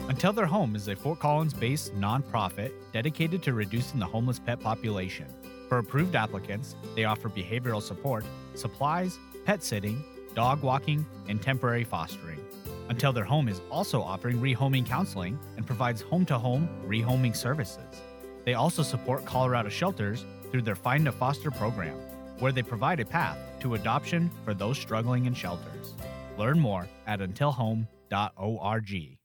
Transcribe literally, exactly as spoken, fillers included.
Until Their Home is a Fort Collins-based nonprofit dedicated to reducing the homeless pet population. For approved applicants, they offer behavioral support, supplies, pet sitting, dog walking, and temporary fostering. Until Their Home is also offering rehoming counseling and provides home-to-home rehoming services. They also support Colorado shelters through their Find a Foster program, where they provide a path to adoption for those struggling in shelters. Learn more at until home dot org.